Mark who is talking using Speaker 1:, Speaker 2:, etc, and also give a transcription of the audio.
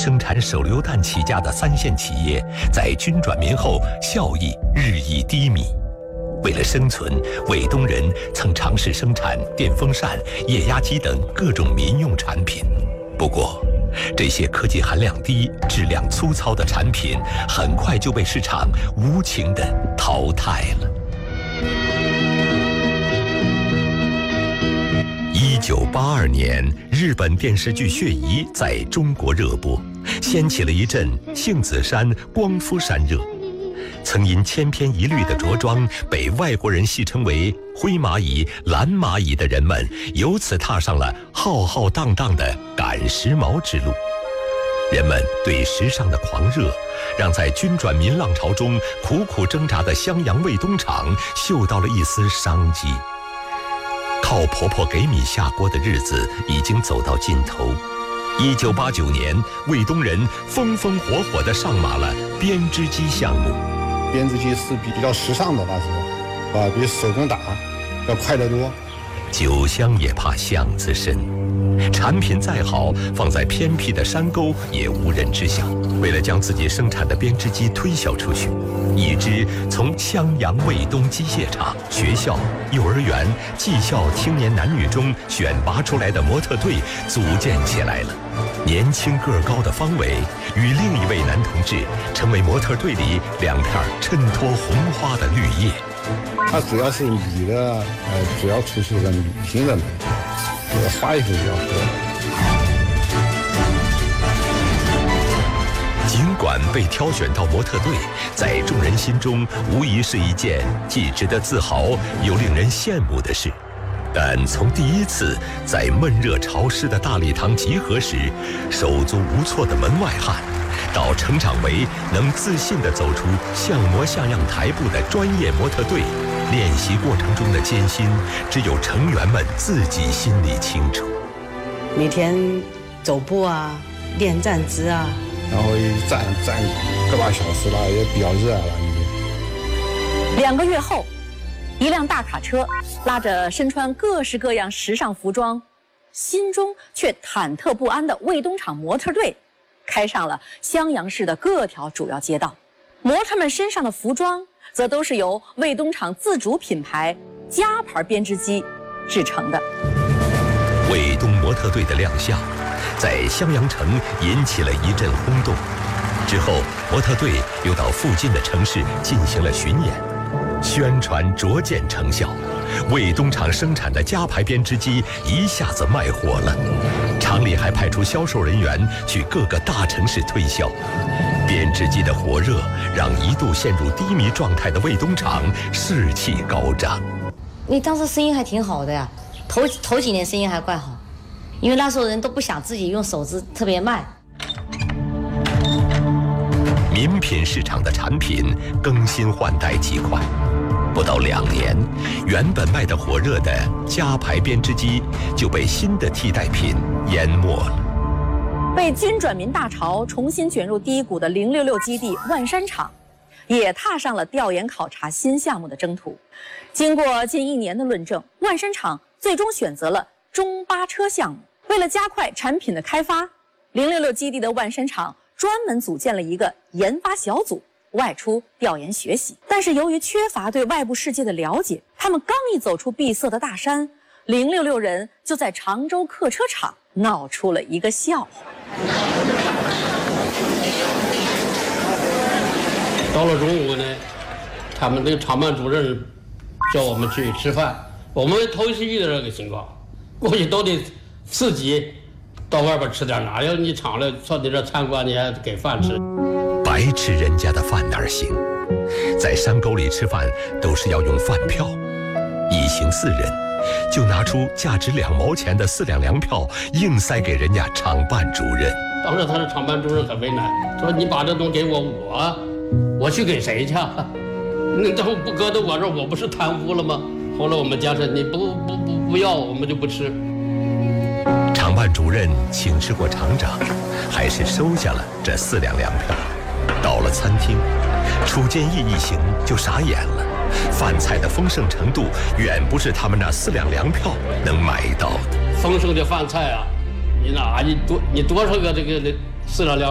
Speaker 1: 生产手榴弹起家的3线企业，在军转民后效益日益低迷。为了生存，卫东人曾尝试生产电风扇、液压机等各种民用产品。不过，这些科技含量低、质量粗糙的产品，很快就被市场无情地淘汰了。1982年，日本电视剧《血疑》在中国热播，掀起了一阵杏子山、光夫山热。曾因千篇一律的着装被外国人戏称为灰蚂蚁、蓝蚂蚁的人们，由此踏上了浩浩荡荡的赶时髦之路。人们对时尚的狂热，让在军转民浪潮中苦苦挣扎的襄阳卫东厂嗅到了一丝商机。靠婆婆给米下锅的日子已经走到尽头。1989年，卫东人风风火火地上马了编织机项目。
Speaker 2: 编织机是比较时尚的那时候，比手工打要快得多。
Speaker 1: 酒香也怕巷子深，产品再好，放在偏僻的山沟也无人知晓。为了将自己生产的编织机推销出去，一支从襄阳卫东机械厂、学校、幼儿园、技校青年男女中选拔出来的模特队组建起来了。年轻个儿高的方伟与另一位男同志成为模特队里2片衬托红花的绿叶。
Speaker 2: 它主要是女的，主要突出的女性的美，花衣服比较多。
Speaker 1: 尽管被挑选到模特队，在众人心中无疑是一件既值得自豪又令人羡慕的事。但从第一次在闷热潮湿的大礼堂集合时手足无措的门外汉，到成长为能自信地走出像模像样台步的专业模特队，练习过程中的艰辛，只有成员们自己心里清楚。
Speaker 3: 每天走步啊，练站姿啊，
Speaker 2: 然后站个把小时了，也比较热了。
Speaker 4: 2个月后，一辆大卡车拉着身穿各式各样时尚服装，心中却忐忑不安的卫东厂模特队，开上了襄阳市的各条主要街道。模特们身上的服装则都是由卫东厂自主品牌佳牌编织机制成的。
Speaker 1: 卫东模特队的亮相在襄阳城引起了一阵轰动。之后，模特队又到附近的城市进行了巡演，宣传卓见成效。卫东厂生产的佳牌编织机一下子卖火了，厂里还派出销售人员去各个大城市推销。编织机的火热让一度陷入低迷状态的卫东厂士气高涨。
Speaker 5: 你当时生意还挺好的呀，头几年生意还怪好，因为那时候人都不想自己用手织，特别慢。
Speaker 1: 民品市场的产品更新换代极快，不到2年，原本卖得火热的佳牌编织机就被新的替代品淹没了。
Speaker 4: 被军转民大潮重新卷入低谷的066基地万山厂，也踏上了调研考察新项目的征途。经过近1年的论证，万山厂最终选择了中巴车项目。为了加快产品的开发，066基地的万山厂专门组建了一个研发小组，外出调研学习。但是由于缺乏对外部世界的了解，他们刚一走出闭塞的大山，066人就在常州客车厂闹出了一个笑话。
Speaker 6: 到了中午呢，他们那个厂办主任叫我们去吃饭，我们头一次遇到这个情况，过去都得自己到外边吃点，哪要你厂了上你这参观你还给饭吃，
Speaker 1: 白吃人家的饭哪行？在山沟里吃饭都是要用饭票，一行4人就拿出价值2毛钱的4两粮票硬塞给人家厂办主任。
Speaker 6: 当时他的厂办主任很为难，说你把这东西给我去给谁去？那这不搁到我这儿，我不是贪污了吗？后来我们家说你不要，我们就不吃。
Speaker 1: 厂办主任请示过厂长，还是收下了这4两粮票。到了餐厅，楚建义一行就傻眼了，饭菜的丰盛程度远不是他们那4两粮票能买到的。
Speaker 6: 丰盛的饭菜啊，你多少个这个4两粮